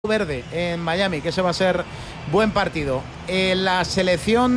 Verde en Miami, que ese va a ser buen partido. La selección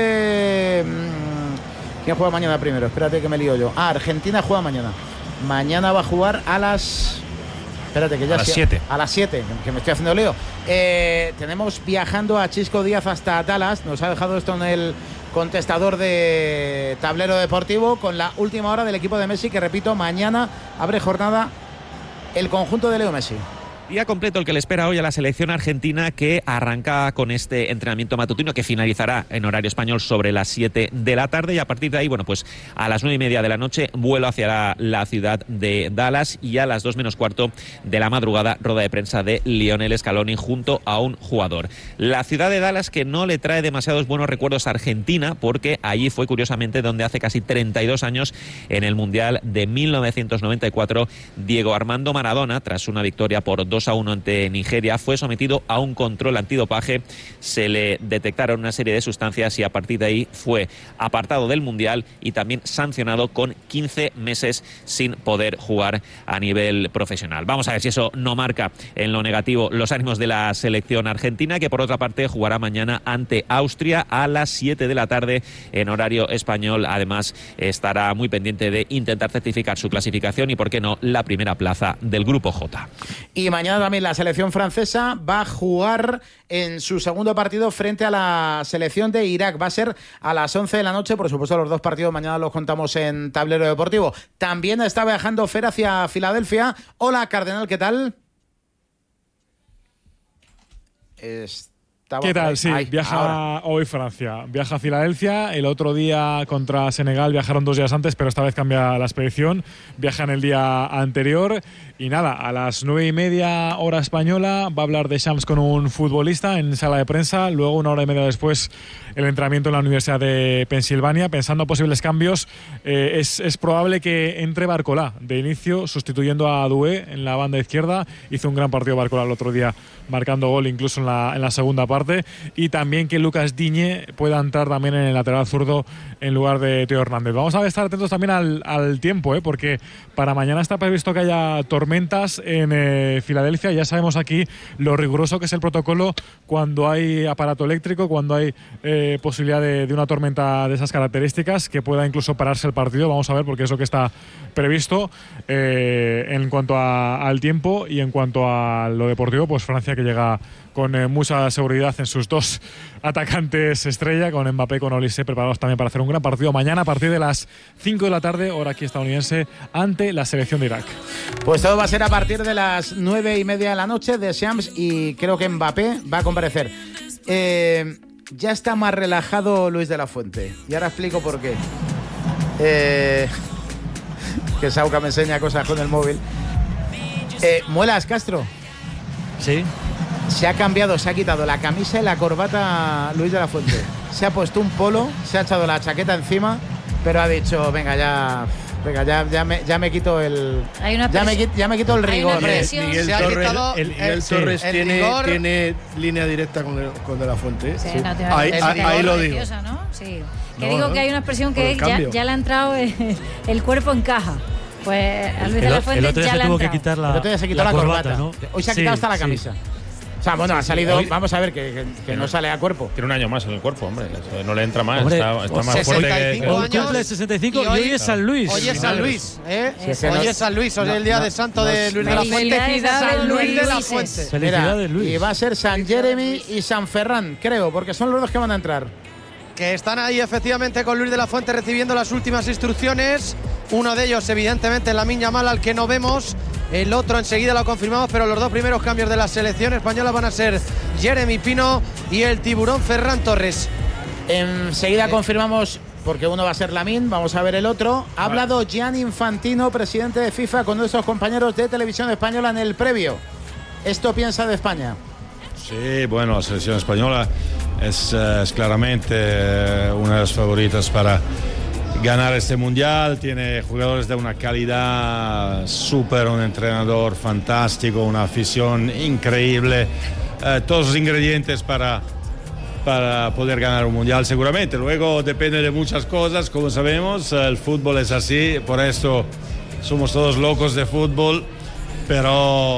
¿quién juega mañana primero? Espérate que me lío yo. Argentina juega mañana. Mañana va a jugar a las... Espérate que ya... A las 7. A las 7, que me estoy haciendo lío. Tenemos viajando a Chisco Díaz hasta Dallas. Nos ha dejado esto en el contestador de Tablero Deportivo con la última hora del equipo de Messi, que repito, mañana abre jornada el conjunto de Leo Messi. Día completo el que le espera hoy a la selección argentina, que arranca con este entrenamiento matutino que finalizará en horario español sobre las 7 de la tarde, y a partir de ahí, bueno, pues a las 9:30 de la noche vuelo hacia la ciudad de Dallas, y a las 2 menos cuarto de la madrugada rueda de prensa de Lionel Scaloni junto a un jugador. La ciudad de Dallas, que no le trae demasiados buenos recuerdos a Argentina, porque allí fue curiosamente donde hace casi 32 años, en el Mundial de 1994, Diego Armando Maradona, tras una victoria por 2-1 ante Nigeria, fue sometido a un control antidopaje, se le detectaron una serie de sustancias y a partir de ahí fue apartado del Mundial y también sancionado con 15 meses sin poder jugar a nivel profesional. Vamos a ver si eso no marca en lo negativo los ánimos de la selección argentina, que por otra parte jugará mañana ante Austria a las 7 de la tarde en horario español. Además estará muy pendiente de intentar certificar su clasificación y, por qué no, la primera plaza del Grupo J. Y mañana también la selección francesa va a jugar en su segundo partido frente a la selección de Irak. Va a ser a las 11 de la noche. Por supuesto, los dos partidos mañana los contamos en Tablero Deportivo. También está viajando Fer hacia Filadelfia. Hola, Cardenal, ¿qué tal? ¿Qué tal? Sí, viaja ahora. Hoy Francia, viaja a Filadelfia. El otro día contra Senegal viajaron 2 días antes, pero esta vez cambia la expedición. Viajan el día anterior. Y nada, a las 9:30 hora española va a hablar de Shams con un futbolista en sala de prensa. Luego, 1 hora y media después, el entrenamiento en la Universidad de Pensilvania. Pensando posibles cambios, es probable que entre Barcolá de inicio, sustituyendo a Doué en la banda izquierda. Hizo un gran partido Barcolá el otro día, marcando gol incluso en la segunda parte. Y también que Lucas Digne pueda entrar también en el lateral zurdo en lugar de Teo Hernández. Vamos a estar atentos también al tiempo, porque para mañana está previsto que haya tormentas en Filadelfia. Ya sabemos aquí lo riguroso que es el protocolo cuando hay aparato eléctrico, cuando hay posibilidad de una tormenta de esas características, que pueda incluso pararse el partido. Vamos a ver, porque es lo que está previsto en cuanto al tiempo. Y en cuanto a lo deportivo, pues Francia, que llega con mucha seguridad en sus 2 atacantes estrella, con Mbappé y con Olise, preparados también para hacer un gran partido mañana a partir de las 5 de la tarde, hora aquí estadounidense, ante la selección de Irak. Pues todo va a ser a partir de las 9:30 de la noche de Shams, y creo que Mbappé va a comparecer. Ya está más relajado Luis de la Fuente, y ahora explico por qué. Que Sauca me enseña cosas con el móvil. Muelas, Castro. Sí. Se ha cambiado, se ha quitado la camisa y la corbata Luis de la Fuente. Se ha puesto un polo, se ha echado la chaqueta encima, pero ha dicho, venga, ya me quito el... Ya me quito el rigor. Miguel Torres tiene línea directa con De la Fuente. Sí, sí. no, ahí lo digo. ¿No? Sí. Que digo que hay una expresión que es ya le ha entrado el cuerpo en caja. Pues a Luis de la Fuente el otro día ya se tuvo que entrado. quitar El otro día se quitó la corbata, ¿no? Hoy se ha quitado hasta la camisa. O sea, bueno, ha salido, vamos a ver, que no sale a cuerpo. Tiene un año más en el cuerpo, hombre. Eso no le entra más. Hombre, está más fuerte que... Hoy cumple 65 y hoy es San Luis. Hoy es San Luis, Hoy es San Luis, hoy es el día de santo de Luis de la Fuente. San Luis de la Fuente. Felicidades, Luis. Y va a ser San Jeremy y San Ferran, creo, porque son los dos que van a entrar. Que están ahí efectivamente con Luis de la Fuente recibiendo las últimas instrucciones. Uno de ellos, evidentemente, Lamine Yamal, al que no vemos. El otro enseguida lo confirmamos, pero los 2 primeros cambios de la selección española van a ser Jeremy Pino y el tiburón Ferran Torres. Enseguida confirmamos, porque uno va a ser Lamine, vamos a ver el otro. Ha hablado Gianni Infantino, presidente de FIFA, con nuestros compañeros de Televisión Española en el previo. ¿Esto piensa de España? Sí, bueno, la selección española es claramente una de las favoritas para ganar este mundial. Tiene jugadores de una calidad súper, un entrenador fantástico, una afición increíble, todos los ingredientes para poder ganar un mundial seguramente. Luego depende de muchas cosas, como sabemos, el fútbol es así, por eso somos todos locos de fútbol, pero